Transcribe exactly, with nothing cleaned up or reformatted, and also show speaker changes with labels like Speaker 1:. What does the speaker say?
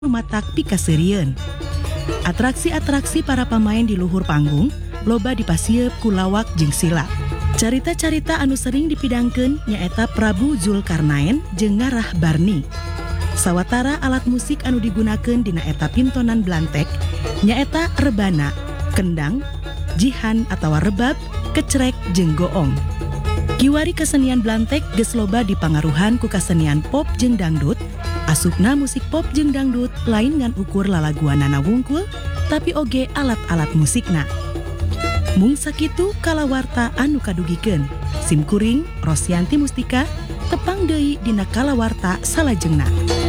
Speaker 1: Matak pikaseurieun. Atraksi-atraksi para pamain di luhur panggung loba dipasieup ku lawak jeung sila. Carita-carita anu sering dipidangkeun nyaeta Prabu Zulkarnaen jeung Ngarah Barni. Sawatara alat musik anu digunakeun dina eta pintonan Blantek nyaeta rebana, kendang, jihan atawa rebab, kecrek jeung goong. Kiwari kesenian Blantek geus loba dipangaruhan ku kasenian pop jeung dangdut. Asupna musik pop jeung dangdut lain ngan ukur lalaguanana wungkul, tapi oge alat-alat musikna. Mung sakitu kalawarta anu kadugikeun. Simkuring Rosyanti Mustika tepang deui dina kalawarta salajengna.